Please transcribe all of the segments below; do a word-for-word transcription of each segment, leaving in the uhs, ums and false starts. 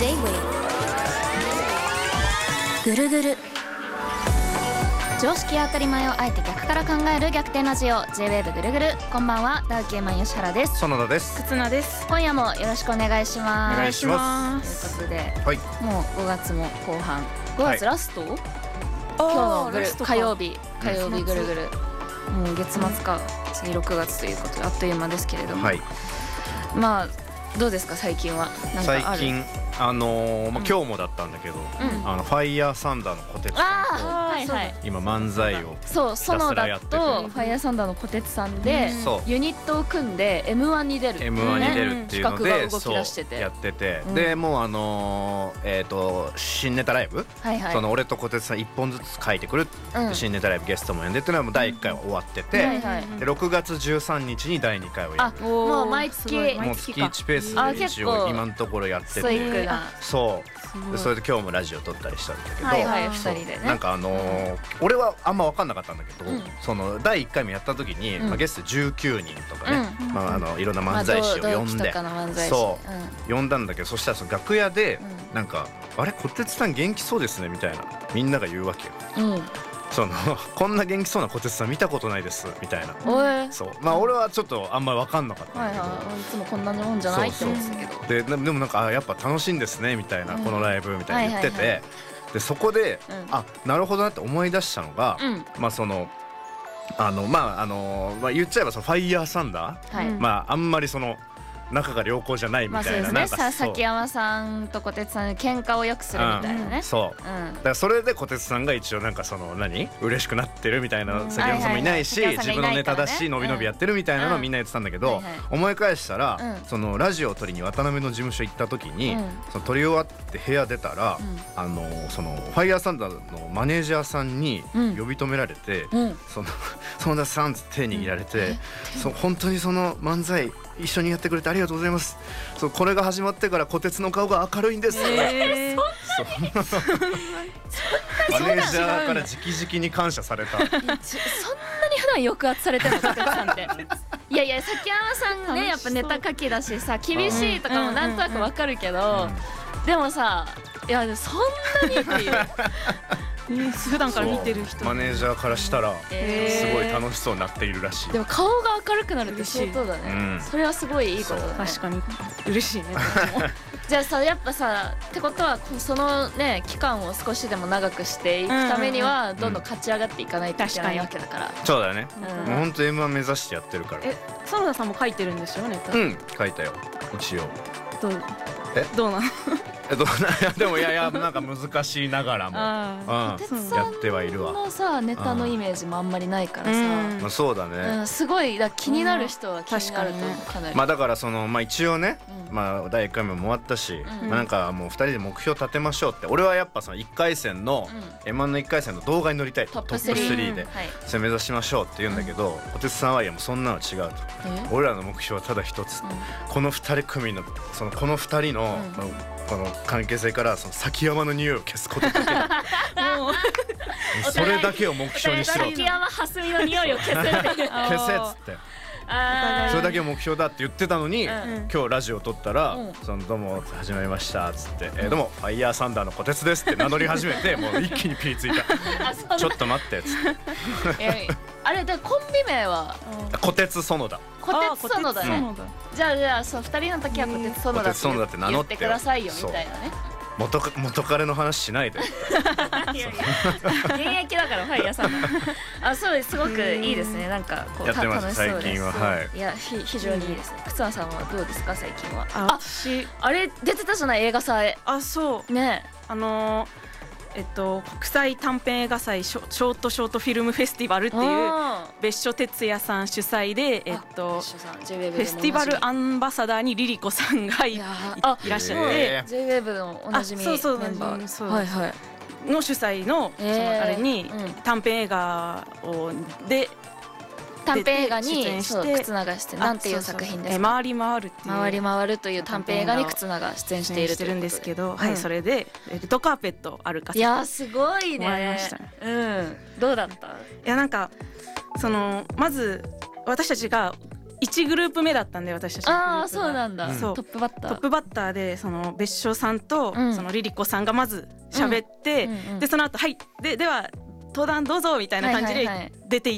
J-Wave ぐるぐる常識や当たり前をあえて逆から考える逆転ラジオ J-ウェーブ ぐるぐる。こんばんは、ダウキューマン吉原です。 園田です。 忽那です。 今夜もよろしくお願いします。 お願いします。ということで、 はい、 もうごがつも後半、ごがつラスト、はい、今日のぐる火曜日火曜日ぐるぐる、もう月末か、次ろくがつということであっという間ですけれども、はい、まあどうですか最近は。なんかある？ 最近あのーまあ、今日もだったんだけど、うん、あのファイヤーサンダーの小鉄さんと、はいはい、今漫才をそう園田とファイヤーサンダーの小鉄さんで、うん、ユニットを組んで エムワン に出る、 エムワン に出るっていうので、 企画が動き出しててやってて、うん、でもうあのー、えっ、ー、と新ネタライブ、はいはい、その俺と小鉄さんいっぽんずつ書いてくるって、うん、新ネタライブゲストも呼んでっていうのはもうだいいっかいは終わってて、はいはい、でろくがつじゅうさんにちにだいにかいをやる。 もう毎月もう月いちペースで一応今のところやってて、そうでそれで今日もラジオ撮ったりしたんだけど、 はいはい、ふたりでね。 なんかあのー、俺はあんま分かんなかったんだけど、うん、そのだいいっかいもやった時に、うん、まあ、ゲストじゅうきゅうにんとかね、うん、まあ、あのいろんな漫才師を呼んで、まあ、そう、うん、呼んだんだけど、そしたらその楽屋で、うん、なんかあれ小鉄さん元気そうですねみたいなみんなが言うわけよ。うん、そのこんな元気そうな小鉄さん見たことないですみたいな。そう、まあ俺はちょっとあんまり分かんなかったんだけど、はいはい、 いつもこんなもんじゃないって思ってたけど、 で, でもなんかやっぱ楽しいんですねみたいな、うん、このライブみたいな言ってて、はいはいはい、でそこで、うん、あ、なるほどなって思い出したのが、うん、まあそのあのまああの、まあ、言っちゃえばそのファイヤーサンダー、はい、まああんまりその仲が良好じゃないみたいな、 まあそうですね、崎山さんと小鉄さんの喧嘩をよくするみたいなね、 うん、そう、うん、だからそれで小鉄さんが一応なんかその何嬉しくなってるみたいな、うん、崎山さんもいないし、はいはいはい、自分のネタだし、ね、のびのびやってるみたいなのをみんな言ってたんだけど、うんはいはい、思い返したら、うん、そのラジオを撮りに渡辺の事務所行った時に、うん、その撮り終わって部屋出たら、うん、あのそのファイヤーサンダーのマネージャーさんに呼び止められて、うん、その園田さんって手握られて、うん、そう本当にその漫才一緒にやってくれてありがとうございます。そうこれが始まってから小鉄の顔が明るいんです。えー、そんなマネージャーから直々に感謝された。そんなに普段抑圧されてるの小鉄さんって。いやいや崎山さんねやっぱネタ書きだしさ厳しいとかもなんとなくわかるけど、でもさいやそんなにっていう。 ね、普段から見てる人マネージャーからしたらすごい楽しそうになっているらしい。 でも顔が明るくなるって相当だね、うん、それはすごいいいことだね。 確かに嬉しいね。 じゃあさやっぱさってことはそのね期間を少しでも長くしていくためにはどんどん勝ち上がっていかないといけないわけだから、 うん、そうだね、うん、もうほんと エムワン 目指してやってるから。 え園田さんも書いてるんですよね。 うん書いたよ一応。 どうえどうなのえどうなでもいやいやなんか難しいながらも、 うん、小鉄さんのさネタのイメージもあんまりないからさ、 うんまあ、そうだね、 うん、すごいだ気になる人は気になると思う、かなり。 まあだからそのまあ一応ね、うん、まあだいいっかいめも終わったし、うん、まあなんかもうふたりで目標立てましょうって。俺はやっぱそのいっかいせんの エムワン のいっかいせんの動画に乗りたいと、トップスリーでそれ目指しましょうって言うんだけど、小鉄さんはいやもうそんなの違うと、俺らの目標はただ一つ、うん、このふたり組のそのこのふたりの、うん、この関係性からその崎山の匂いを消すことだけだもうそれだけを目標にしろ。 崎山蓮見の匂いを消せって消せっつってそれだけを目標だって言ってたのに、うん、今日ラジオ撮ったら、うん、そのどうも始まりましたっつって、うん、えー、どうもファイヤーサンダーの小鉄ですって名乗り始めてもう一気にピリついたちょっと待ってっつってえー、 あれでコンビ名は小鉄園田。 小鉄園田ね、うん、じゃあじゃあそうふたりの時は小鉄園田って言ってくださいよみたいなね。 元, 元彼の話しないで。いやいや現役だからファイヤーさんあそうですすごくいいですね。なんかこうやってます最近は。はい。 いや非常にいいですね。忽那さんはどうですか最近は。 ああれ出てたじゃない映画祭。 あそうねあのーえっと、国際短編映画祭ショショートショートフィルムフェスティバルっていう別所哲也さん主催で、えっと、フェスティバルアンバサダーにリリコさんが い, い, いらっしゃってジェイウェーブ のおなじみメンバーそうはいはいの主催 の, そのあれに短編映画をで短編映画にそう忽那が出演なんていう作品ですか。 回り回るっていう回り回るという短編映画に忽那が出演しているというんですけど、はい、それでレッドカーペット歩かせていやすごいね。 もらいましたね。 うん、どうだった？いやなんかそのまず私たちがいちグループ目だったんで私たちのグループが。 ああそうなんだ、 そうトップバッタートップバッターでその別所さんとそのリリコさんがまず喋って、でその後はいででは登壇どうぞみたいな感じで出ていって、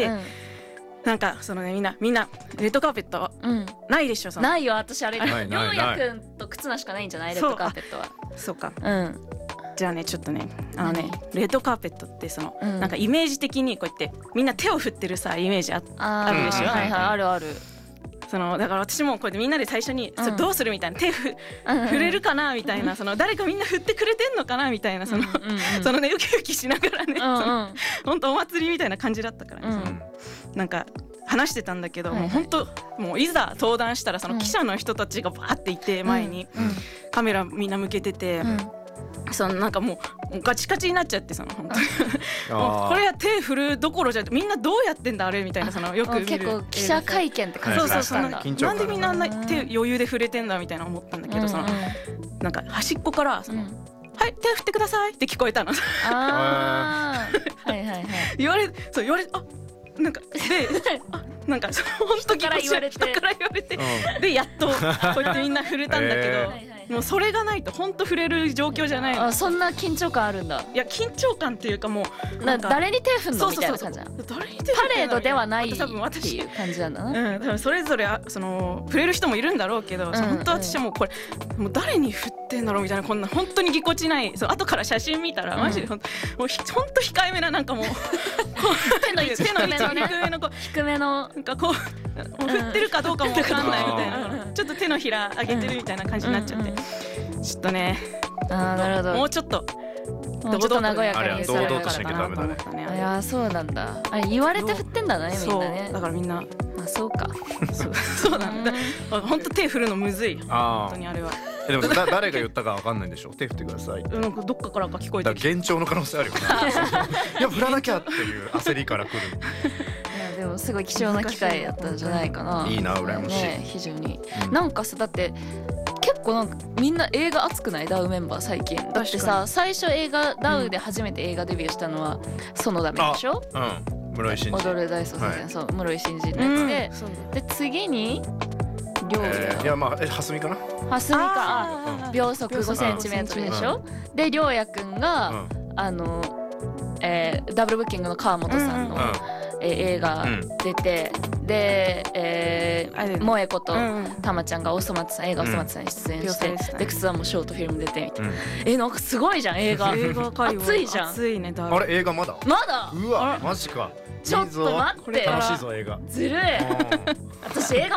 なんかそのねみんなみんなレッドカーペットないでしょ。そのないよ私あれりょうやくんと忽那しかないんじゃないレッドカーペットは。 そうか、 うん、 じゃあねちょっとねあのねレッドカーペットってその、うん、なんかイメージ的にこうやってみんな手を振ってるさイメージ あ, あるでしょ。 はいはいあるある。 そのだから私もこうやってみんなで最初にそれどうするみたいな、手ふ触れるかなみたいな、その誰かみんな振ってくれてんのかなみたいなそのそのねウキウキしながらね、本当お祭りみたいな感じだったからね、そのなんか話してたんだけど、もう本当もういざ登壇したらその記者の人たちがバーっていて前にカメラみんな向けてて。そのなんかもうガチガチになっちゃってその本当にもうこれは手振るどころじゃみんなどうやってんだあれみたいな、そのよく見る結構記者会見って感じだったんだ。 なんでみんなあんな手余裕で触れてんだみたいな思ったんだけど、そのなんか端っこからそのはい手振ってくださいって聞こえたの。 ああはいはいはい言われそう言われあなんかであなんか本当から言われて人から言われてでやっとこうやってみんな触れたんだけど。もうそれがないと本当触れる状況じゃないの。 あそんな緊張感あるんだ。 いや緊張感っていうかもうな誰に手振んのみたいな感じだ。 誰に手振んのパレードではないって多分私いう感じなんだな。 うん多分それぞれその触れる人もいるんだろうけど、うんうん、本当私はもうこれもう誰に振ってんだろうみたいな、こんな本当にぎこちない。そう後から写真見たらマジでほん、うん、もう本当控えめななんかもう手の位置低めのね低めのこう低めのなんかこう振ってるかどうかも分かんないみたいな、ちょっと手のひら上げてるみたいな感じになっちゃって。うんうんちょっとね、 あなるほどもうちょっともうちょっと和やかに堂々としなきゃダメだね。 いやそうなんだ。あれ言われて振ってんだねみんなね。 だからみんなあそうかそうそうなんだ。本当手振るのむずい。本当にあれは。 でもだ誰が言ったかわかんないんでしょ。手振ってください。 なんかどっかからか聞こえてきて。 幻聴の可能性あるよね。いや振らなきゃっていう焦りからくる。 いやでもすごい貴重な機会だったんじゃないかな。 いいな羨ましい。 ね非常に。なんかさだって。結構なんかみんな映画熱くないダウメンバー最近だってさ、最初映画ダウで初めて映画デビューしたのは園田めでしょ。 うん室井慎二踊る大捜査線、そう室井慎二のやつで、で次にりょうやいやまあえ蓮見かな蓮見か秒速ごセンチメートルでしょ。でりょうやくんがあのえダブルブッキングの川本さんの映画出て、で、えー、萌子とたまちゃんがおそ松さん映画おそ松さんに出演して、で靴はもうショートフィルム出てみたいな、えなんかすごいじゃん映画熱いじゃん。 熱いね。 あれ映画まだまだうわマジか。 ちょっと待って楽しいぞ映画ずるい私映画